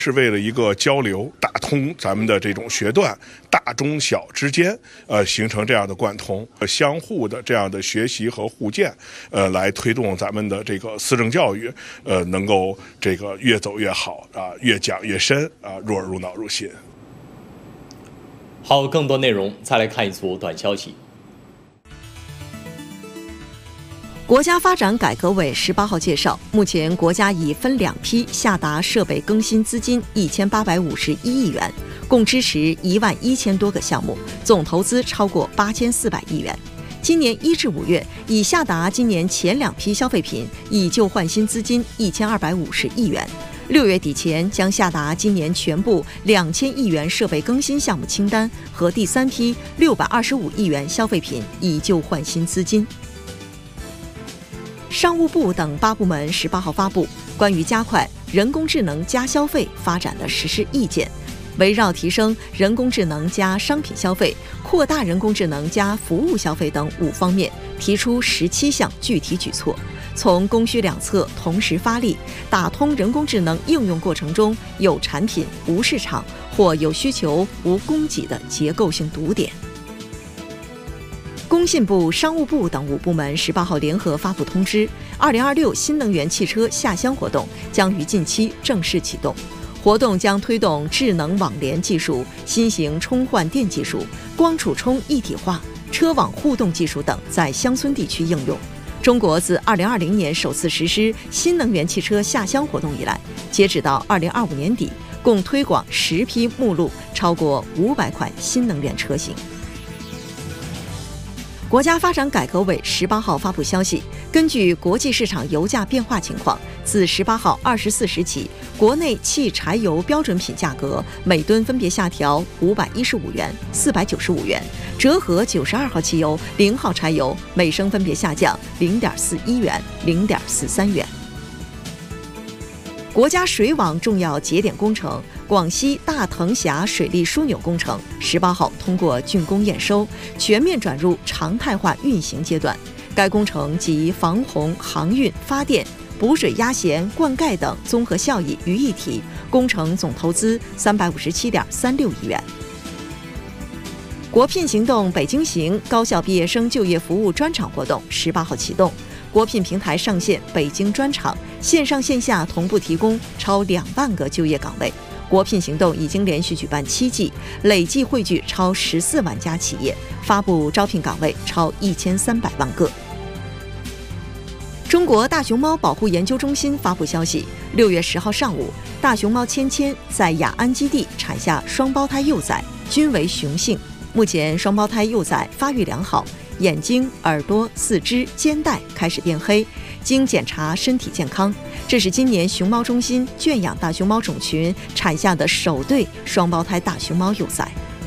是为了一个交流，打通咱们的这种学段，大中小之间，形成这样的贯通，相互的这样的学习和互鉴，来推动咱们的这个思政教育，能够这个越走越好啊，越讲越深啊，入耳入脑入心。 好，更多内容再来看一组短消息。 国家发展改革委18号介绍，目前国家已分2批下达设备更新资金1851亿元，共支持11000多个项目，总投资超过8400亿元。今年1至5月，已下达今年前2批消费品以旧换新资金1250亿元。6月底前将下达今年全部2000亿元设备更新项目清单和第3批625亿元消费品以旧换新资金。商务部等8部门18号发布关于加快人工智能加消费发展的实施意见，围绕提升人工智能加商品消费、扩大人工智能加服务消费等5方面，提出17项具体举措，从供需两侧同时发力，打通人工智能应用过程中有产品无市场或有需求无供给的结构性堵点。工信部、商务部等5部门18号联合发布通知，2026新能源汽车下乡活动将于近期正式启动。活动将推动智能网联技术、新型充换电技术、光储充一体化、车网互动技术等在乡村地区应用。中国自2020年首次实施新能源汽车下乡活动以来，截止到2025年底，共推广10批目录超过500款新能源车型。国家发展改革委18号发布消息，根据国际市场油价变化情况，自18号24时起，国内汽柴油标准品价格每吨分别下调515元、495元，折合92号汽油、0号柴油每升分别下降0.41元、0.43元。国家水网重要节点工程广西大藤峡水利枢纽工程18号通过竣工验收，全面转入常态化运行阶段。该工程集防洪、航运、发电、补水压咸、灌溉等综合效益于一体，工程总投资357.36亿元。国聘行动北京行高校毕业生就业服务专场活动18号启动，国聘平台上线北京专场，线上线下同步提供超2万个就业岗位。国聘行动已经连续举办7季，累计汇聚超14万家企业，发布招聘岗位超1300万个。中国大熊猫保护研究中心发布消息，6月10号上午，大熊猫芊芊在雅安基地产下双胞胎幼崽，均为雄性。目前双胞胎幼崽发育良好，眼睛、耳朵、四肢、肩带开始变黑，经检查身体健康。这是今年熊猫中心圈养大熊猫种群产下的首对双胞胎大熊猫幼崽。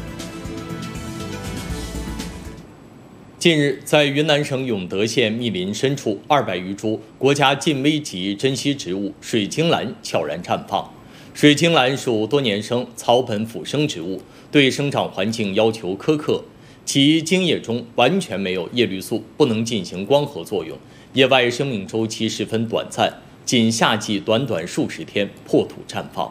近日，在云南省永德县密林深处200余株国家近危级珍稀植物水晶兰悄然绽放。水晶兰属多年生草本腐生植物，对生长环境要求苛刻，其茎叶中完全没有叶绿素，不能进行光合作用，野外生命周期十分短暂，仅夏季短短数十天破土绽放。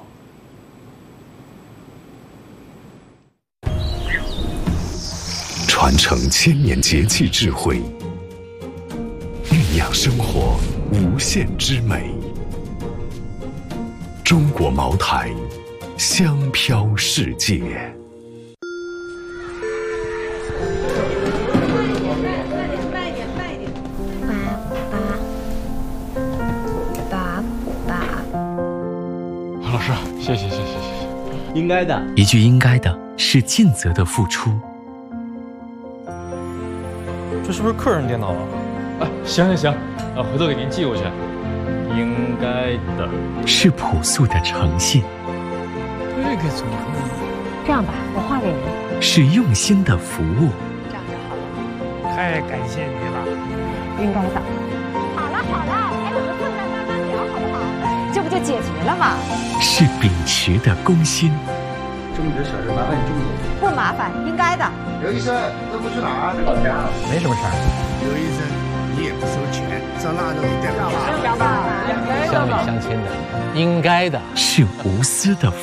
传承千年节气智慧，酝酿生活无限之美。中国茅台，香飘世界。 老师，谢谢。 应该的， 一句应该的是尽责的付出。 这是不是客人电脑啊？行，回头给您寄过去。应该的， 是朴素的诚信。 这个怎么弄？ 这样吧，我画给您。 是用心的服务。 这样就好了。 太感谢你了。 应该的。好了，还有个困难慢慢聊，好不好？这不就解决了吗？ 是秉持的公心。 这么点小事，麻烦你这么做。 不麻烦，应该的。 刘医生，这不去哪儿？ 老家。 没什么事儿。 刘医生， 你也不收钱，上那种一带乡里乡亲的，应该的， 是无私的